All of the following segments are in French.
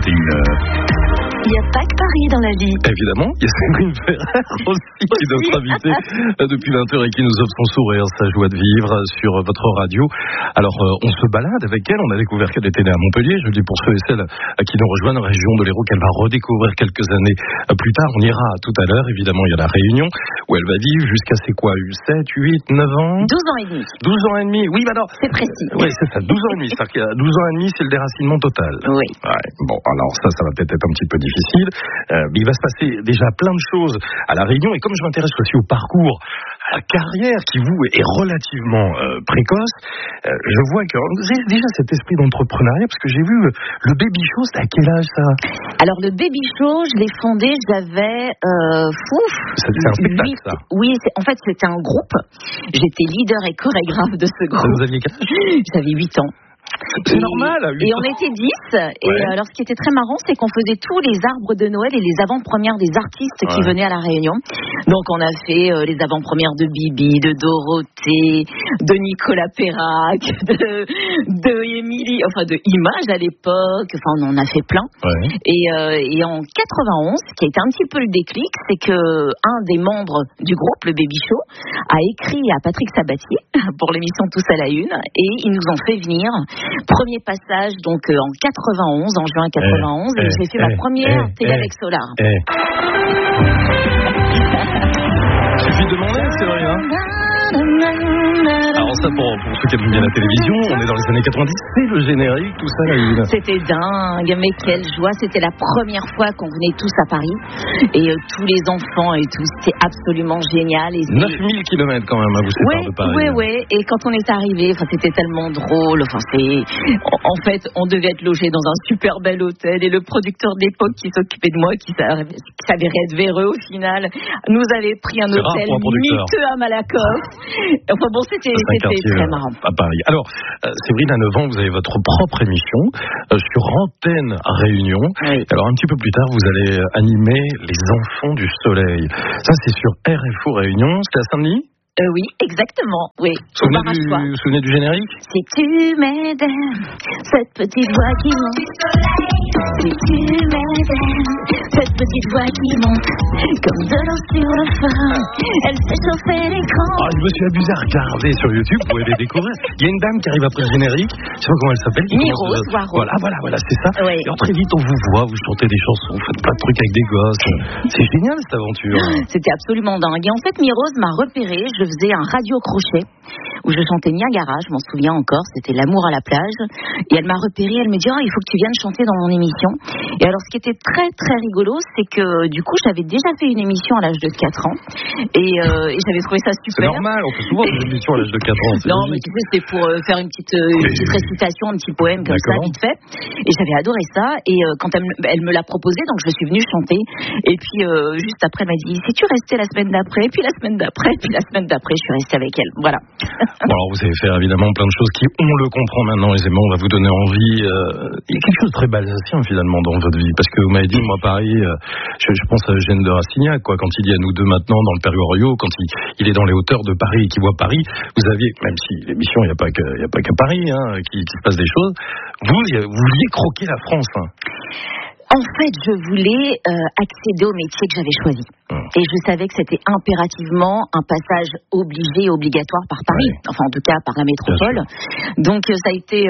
21h. Il n'y a pas que Paris dans la vie. Évidemment, il y a Séverine Ferrer aussi qui est notre invitée depuis 20h et qui nous offre son sourire, sa joie de vivre sur votre radio. Alors, on se balade avec elle. On a découvert qu'elle était née à Montpellier. Je le dis pour ceux et celles qui nous rejoignent, région de l'Hérault, qu'elle va redécouvrir quelques années plus tard. On ira tout à l'heure. Évidemment, il y a la Réunion où elle va vivre jusqu'à c'est quoi, 7, 8, 9 ans 12 ans et demi. 12 ans et demi. Oui, alors. C'est précis. Oui, c'est ça. 12 ans et demi. C'est-à-dire qu'il y a 12 ans et demi, c'est le déracinement total. Oui. Ouais. Bon, alors ça va peut-être être un petit peu difficile. Mais il va se passer déjà plein de choses à La Réunion. Et comme je m'intéresse aussi au parcours, à la carrière qui vous est relativement précoce, je vois que vous avez déjà cet esprit d'entrepreneuriat, parce que j'ai vu le Baby Show, c'était à quel âge ça? Alors le Baby Show, je l'ai fondé, j'avais c'est un spectacle, ça? Oui, en fait c'était un groupe. J'étais leader et chorégraphe de ce groupe. Vous aviez quel âge? J'avais 8 ans. C'est normal. Et on était 10. Et alors, ce qui était très marrant, c'est qu'on faisait tous les arbres de Noël et les avant-premières des artistes qui venaient à La Réunion. Donc, on a fait les avant-premières de Bibi, de Dorothée, de Nicolas Perrac, de Émilie, enfin de Image à l'époque. Enfin, on en a fait plein. Ouais. Et en 91, ce qui a été un petit peu le déclic, c'est que un des membres du groupe, le Baby Show, a écrit à Patrick Sabatier pour l'émission Tous à la Une, et ils nous ont fait venir. Premier passage donc en 91, en juin 91, et j'ai fait ma première télé avec Solar. Suffit de demander, c'est vrai, hein? Alors ça, pour ceux qui aiment bien la télévision, on est dans les années 90, c'est le générique, tout ça. Là. C'était dingue, mais quelle joie. C'était la première fois qu'on venait tous à Paris, et tous les enfants et tout, c'était absolument génial. Et 9000 km quand même à vous séparer de Paris. Oui, et quand on est arrivé, c'était tellement drôle. En fait, on devait être logé dans un super bel hôtel, et le producteur de l'époque qui s'occupait de moi, qui s'avérait être véreux au final, nous avait pris un hôtel miteux à Malakoff. Enfin bon, c'était très marrant. À Paris. Alors, Séverine, à 9 ans, vous avez votre propre émission sur Antenne Réunion. Oui. Alors, un petit peu plus tard, vous allez animer Les Enfants du Soleil. Ça, c'est sur RFO Réunion. C'était à Saint-Denis? Oui, exactement. Oui. Vous vous souvenez du générique? Si tu m'aides, cette petite voix qui monte. Si tu m'aides, cette petite voix qui monte. Comme de l'eau sur le feu, elle fait chauffer l'écran. Je me suis amusé à regarder sur YouTube, vous pouvez les découvrir. Il y a une dame qui arrive après le générique, je sais pas comment elle s'appelle. Mirose Waro. Voilà, c'est ça. Oui. Et très vite, on vous voit, vous chantez des chansons, vous faites plein de trucs avec des gosses. C'est génial cette aventure. C'était absolument dingue. Et en fait, Mirose m'a repéré. Je faisais un radio-crochet où je chantais Niagara, je m'en souviens encore, c'était L'amour à la plage, et elle m'a repéré, elle me dit il faut que tu viennes chanter dans mon émission. Et alors ce qui était très très rigolo, c'est que du coup j'avais déjà fait une émission à l'âge de 4 ans, et j'avais trouvé ça super. C'est normal, on fait souvent des émissions à l'âge de 4 ans. Non, mais tu sais, c'était pour faire une petite récitation, un petit poème comme ça, vite fait, et j'avais adoré ça, et quand elle me l'a proposé, donc je suis venue chanter, et puis juste après elle m'a dit si tu restais la semaine d'après, puis la semaine d'après, puis la semaine d'après, je suis restée avec elle, voilà. Bon, alors vous avez fait évidemment plein de choses qui, on le comprend maintenant aisément, on va vous donner envie. Il y a quelque chose de très balsacien finalement dans votre vie, parce que vous m'avez dit, moi Paris, je pense à Eugène de Rastignac, quoi, quand il dit à nous deux maintenant dans le Périgord, quand il est dans les hauteurs de Paris et qu'il voit Paris, vous aviez, même si l'émission, il n'y a pas qu'à Paris, qui se passe des choses, vous vouliez croquer la France. Hein. En fait, je voulais accéder au métier que j'avais choisi. Et je savais que c'était impérativement un passage obligé, obligatoire par Paris. Ouais. Enfin, en tout cas, par la métropole. Donc, ça a été...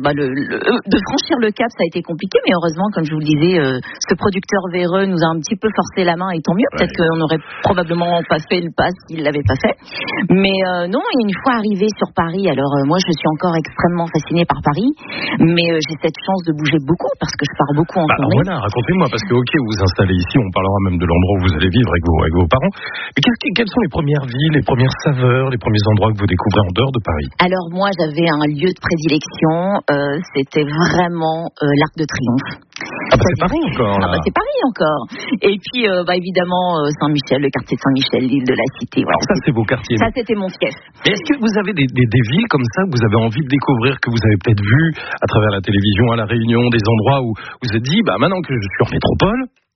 de franchir le cap, ça a été compliqué. Mais heureusement, comme je vous le disais, ce producteur véreux nous a un petit peu forcé la main. Et tant mieux. Peut-être qu'on n'aurait probablement pas fait le pas s'il ne l'avait pas fait. Mais non, une fois arrivé sur Paris, alors moi, je suis encore extrêmement fascinée par Paris. Mais j'ai cette chance de bouger beaucoup parce que je pars beaucoup en tournée. Voilà, racontez-moi, parce que vous vous installez ici, on parlera même de l'endroit où vous allez vivre avec vos parents. Mais quelles sont les premières villes, les premières saveurs, les premiers endroits que vous découvrez en dehors de Paris? Alors moi, j'avais un lieu de prédilection, c'était vraiment l'Arc de Triomphe. C'est Paris encore, là. C'est Paris encore. Et puis, évidemment, Saint-Michel, le quartier de Saint-Michel, l'île de la Cité. Voilà. Alors ça, c'est vos quartiers. Ça, c'était mon fief. Et est-ce que vous avez des villes comme ça que vous avez envie de découvrir, que vous avez peut-être vu à travers la télévision, à La Réunion, des endroits où vous vous êtes dit, maintenant que je suis en métropole,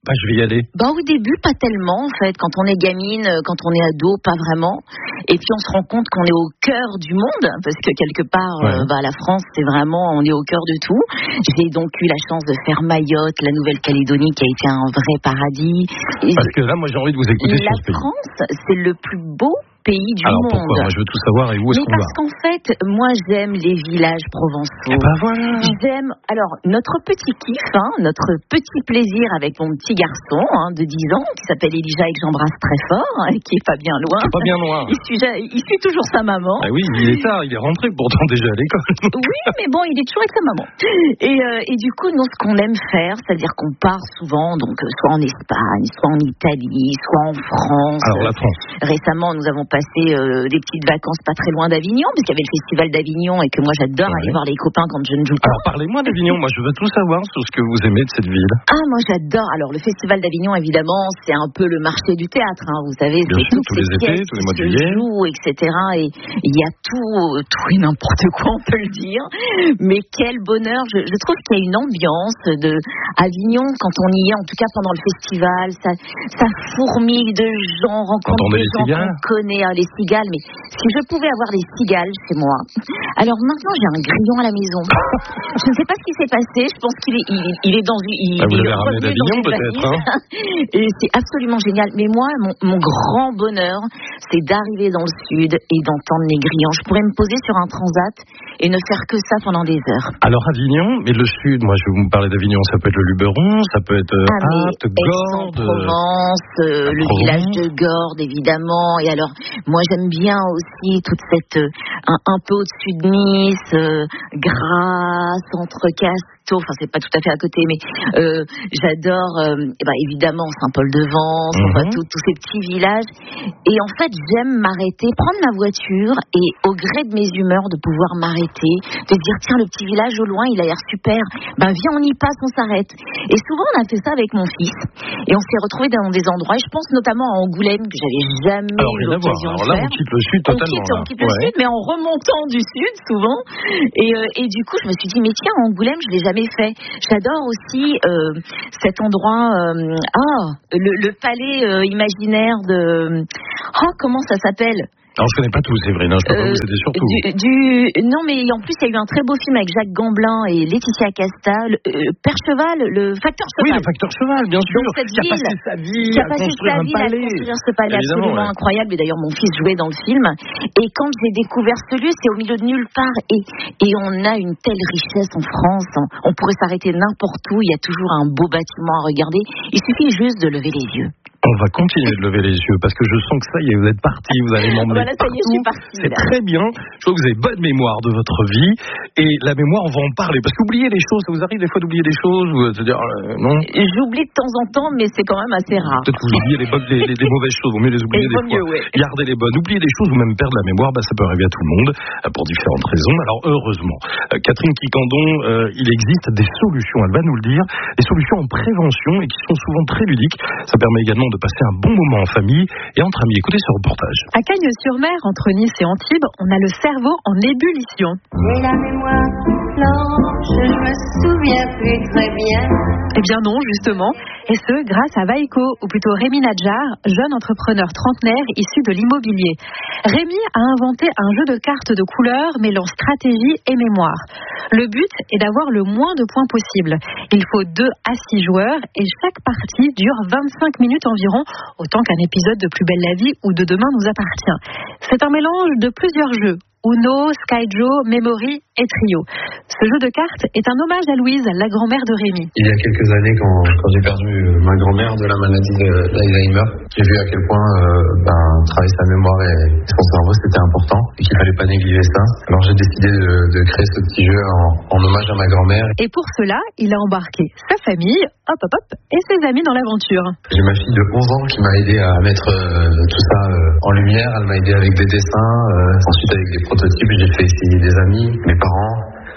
je vais y aller. Au début, pas tellement, en fait. Quand on est gamine, quand on est ado, pas vraiment. Et puis, on se rend compte qu'on est au cœur du monde, parce que quelque part, la France, c'est vraiment, on est au cœur de tout. J'ai donc eu la chance de faire Mayotte, la Nouvelle-Calédonie, qui a été un vrai paradis. Parce que là, moi, j'ai envie de vous écouter sur ce pays. La France, c'est le plus beau pays du monde. Pourquoi ? Moi, je veux tout savoir et où est-ce qu'on va ? Parce qu'en fait, moi, j'aime les villages provençaux. Voilà. J'aime, notre petit kiff, notre petit plaisir avec mon petit garçon de 10 ans, qui s'appelle Elijah et que j'embrasse très fort, et qui est pas bien loin. C'est pas bien loin. Il suit toujours sa maman. Oui, il est tard, il est rentré pourtant déjà à l'école. Oui, mais bon, il est toujours avec sa maman. Et du coup, nous, ce qu'on aime faire, c'est-à-dire qu'on part souvent, donc soit en Espagne, soit en Italie, soit en France. Alors la France. Récemment, nous avons passé des petites vacances pas très loin d'Avignon, parce qu'il y avait le festival d'Avignon et que moi j'adore aller voir les copains quand je ne joue pas. Alors parlez-moi d'Avignon, moi je veux tout savoir sur ce que vous aimez de cette ville. Moi j'adore. Alors le festival d'Avignon, évidemment, c'est un peu le marché du théâtre, vous savez, bien c'est sûr, tous les étés, tous les mois de juillet, etc. Et il y a tout et n'importe quoi, on peut le dire. Mais quel bonheur. Je trouve qu'il y a une ambiance de Avignon quand on y est, en tout cas pendant le festival, ça fourmille de gens, rencontre des gens qu'on connaît. Les cigales, mais si je pouvais avoir des cigales chez moi. Alors maintenant j'ai un grillon à la maison. Je ne sais pas ce qui s'est passé. Je pense qu'il est dans une. Vous l'avez ramené d'Avignon peut-être. Et c'est absolument génial. Mais moi, mon grand bonheur, c'est d'arriver dans le sud et d'entendre les grillons. Je pourrais me poser sur un transat et ne faire que ça pendant des heures. Alors Avignon, mais le sud, moi je vais vous parler d'Avignon, ça peut être le Luberon, ça peut être Apt, Gordes, Aix-en-Provence, le village de Gordes évidemment. Et alors moi j'aime bien aussi toute cette un peu au-dessus de Nice, Grasse, entre Casteau, enfin c'est pas tout à fait à côté, mais j'adore évidemment Saint-Paul-de-Vence, tous ces petits villages. Et en fait j'aime m'arrêter, prendre ma voiture et au gré de mes humeurs de pouvoir m'arrêter, de dire tiens le petit village au loin il a l'air super, viens on y passe, on s'arrête. Et souvent on a fait ça avec mon fils et on s'est retrouvés dans des endroits, et je pense notamment à Angoulême que j'avais jamais eu l'occasion de faire. On quitte le sud totalement. On quitte le sud, mais en remontant du sud souvent. Et du coup, je me suis dit, mais tiens, Angoulême, je l'ai jamais fait. J'adore aussi cet endroit, le palais imaginaire de. Comment ça s'appelle ? Alors je connais pas tous, Séverine, je peux pas vous aider surtout. Non, mais en plus il y a eu un très beau film avec Jacques Gamblin et Laetitia Casta, Percheval, le facteur cheval. Oui, le facteur cheval, bien sûr. Donc cette ville, qui a passé sa vie à construire ce palais absolument incroyable. Et d'ailleurs mon fils jouait dans le film. Et quand j'ai découvert ce lieu, c'est au milieu de nulle part. Et on a une telle richesse en France. On pourrait s'arrêter n'importe où. Il y a toujours un beau bâtiment à regarder. Il suffit juste de lever les yeux. On va continuer de lever les yeux parce que je sens que ça y est, vous êtes parti, vous allez m'emmener partout. Ça y est, je suis partie, c'est très bien. Je vois que vous avez bonne mémoire de votre vie et la mémoire, on va en parler parce qu'oublier les choses, ça vous arrive des fois d'oublier des choses ou de dire non ? J'oublie de temps en temps, mais c'est quand même assez rare. Peut-être que vous oubliez les mauvaises choses, vaut mieux les oublier des fois. Gardez les bonnes, oublier les choses ou même perdre la mémoire, ça peut arriver à tout le monde pour différentes raisons. Alors heureusement, Catherine Quicandon, il existe des solutions, elle va nous le dire, des solutions en prévention et qui sont souvent très ludiques. Ça permet également de passer un bon moment en famille et entre amis. Écoutez ce reportage. À Cagnes-sur-Mer, entre Nice et Antibes, on a le cerveau en ébullition. Et la mémoire blanche, je me souviens plus très bien. Eh bien non, justement. Et ce, grâce à Vaïko, ou plutôt Rémi Nadjar, jeune entrepreneur trentenaire issu de l'immobilier. Rémi a inventé un jeu de cartes de couleurs mêlant stratégie et mémoire. Le but est d'avoir le moins de points possible. Il faut 2 à 6 joueurs et chaque partie dure 25 minutes environ, autant qu'un épisode de Plus belle la vie ou de Demain nous appartient. C'est un mélange de plusieurs jeux. Uno, Skyjo, Memory et Trio. Ce jeu de cartes est un hommage à Louise, la grand-mère de Rémi. Il y a quelques années, quand j'ai perdu ma grand-mère de la maladie d'Alzheimer, j'ai vu à quel point travailler sa mémoire et son cerveau c'était important et qu'il fallait pas négliger ça. Alors j'ai décidé de créer ce petit jeu en hommage à ma grand-mère. Et pour cela, il a embarqué sa famille, et ses amis dans l'aventure. J'ai ma fille de 11 ans qui m'a aidé à mettre tout ça en lumière. Elle m'a aidé avec des dessins, ensuite avec des prototypes, j'ai fait essayer des amis, mes parents.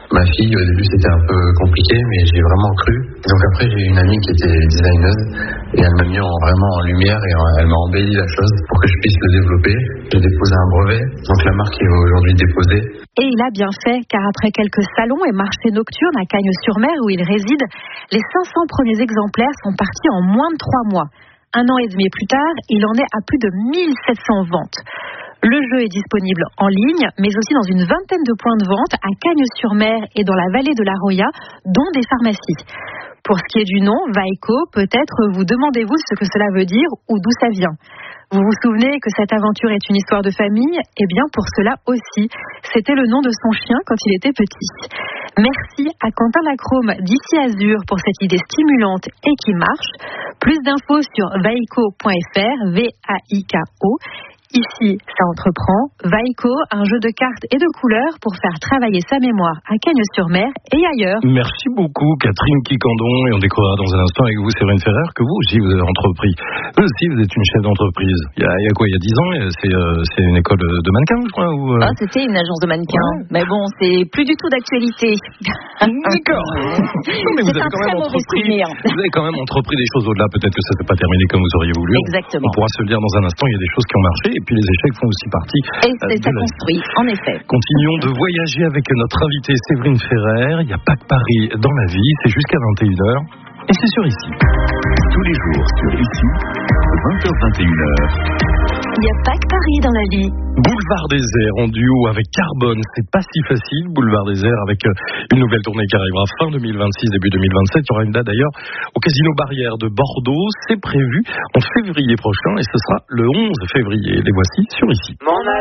ma fille. Au début, c'était un peu compliqué, mais j'ai vraiment cru. Donc après, j'ai une amie qui était designeuse et elle m'a mis vraiment en lumière et elle m'a embelli la chose pour que je puisse le développer. J'ai déposé un brevet, donc la marque est aujourd'hui déposée. Et il a bien fait, car après quelques salons et marchés nocturnes à Cagnes-sur-Mer où il réside, les 500 premiers exemplaires sont partis en moins de 3 mois. 1 an et demi plus tard, il en est à plus de 1700 ventes. Le jeu est disponible en ligne, mais aussi dans une vingtaine de points de vente à Cagnes-sur-Mer et dans la vallée de la Roya, dont des pharmacies. Pour ce qui est du nom, Vaiko, peut-être vous demandez-vous ce que cela veut dire ou d'où ça vient. Vous vous souvenez que cette aventure est une histoire de famille ? Eh bien, pour cela aussi, c'était le nom de son chien quand il était petit. Merci à Quentin Lacrome d'Ici Azur pour cette idée stimulante et qui marche. Plus d'infos sur vaiko.fr, V-A-I-K-O. Ici, ça entreprend. Vaiko, un jeu de cartes et de couleurs pour faire travailler sa mémoire à Cagnes-sur-Mer et ailleurs. Merci beaucoup, Catherine Quicandon. Et on découvrira dans un instant avec vous, Séverine Ferrer, que vous aussi, vous avez entrepris. Vous aussi, vous êtes une chef d'entreprise. Il y a quoi, il y a 10 ans c'est une école de mannequins, je crois ou C'était une agence de mannequins. Ouais. Mais bon, c'est plus du tout d'actualité. D'accord. Non, mais vous avez quand même entrepris. Vous avez quand même entrepris des choses au-delà. Peut-être que ça ne s'est pas terminé comme vous auriez voulu. Exactement. On pourra se le dire dans un instant. Il y a des choses qui ont marché. Et puis les échecs font aussi partie. Et ça construit, en effet. Continuons de voyager avec notre invitée Séverine Ferrer. Il n'y a pas que Paris dans la vie, c'est jusqu'à 21h. Et c'est sur Ici. Tous les jours sur Ici, 20h-21h. Il n'y a pas que Paris dans la vie. Boulevard des Airs en duo avec Carbone, c'est pas si facile. Boulevard des Airs avec une nouvelle tournée qui arrivera fin 2026, début 2027. Il y aura une date d'ailleurs au Casino Barrière de Bordeaux. C'est prévu en février prochain et ce sera le 11 février. Les voici sur Ici.